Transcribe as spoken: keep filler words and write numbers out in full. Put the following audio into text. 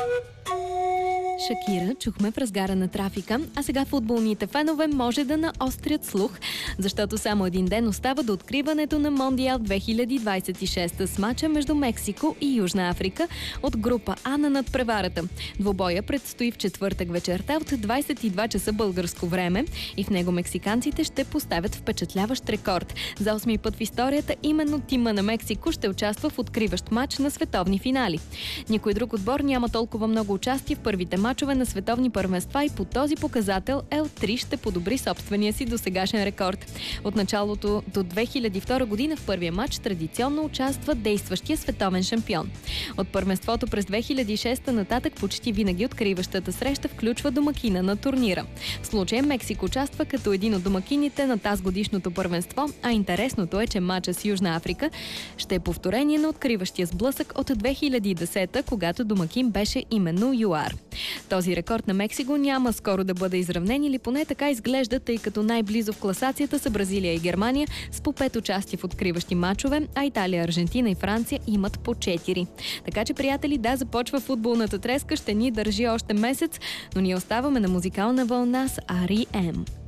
Шакира чухме в разгара на трафика, а сега футболните фенове може да наострят слух, защото само един ден остава до откриването на Мондиал две хиляди двадесет и шеста с мача между Мексико и Южна Африка от група А на надпреварата. Двобоя предстои в четвъртък вечерта от двадесет и два часа българско време и в него мексиканците ще поставят впечатляващ рекорд. За осми път в историята именно тима на Мексико ще участва в откриващ мач на световни финали. Никой друг отбор няма толкова много участие в първите мачове на световни първенства и по този показател Ел три ще подобри собствения си досегашен рекорд. От началото до две хиляди и втора година в първия матч традиционно участва действащия световен шампион. От първенството през две хиляди и шеста нататък почти винаги откриващата среща включва домакина на турнира. В случая Мексико участва като един от домакините на тазгодишното първенство, а интересното е, че матча с Южна Африка ще е повторение на откриващия сблъсък от две хиляди и десета, когато домакин беше именно ЮАР. Този рекорд на Мексико няма скоро да бъде изравнен, или поне така изглежда, тъй като най-близо в класацията са Бразилия и Германия с по пет участия в откриващи мачове, а Италия, Аржентина и Франция имат по четири. Така че, приятели, да, започва футболната треска, ще ни държи още месец, но ние оставаме на музикална вълна с Ари Ем.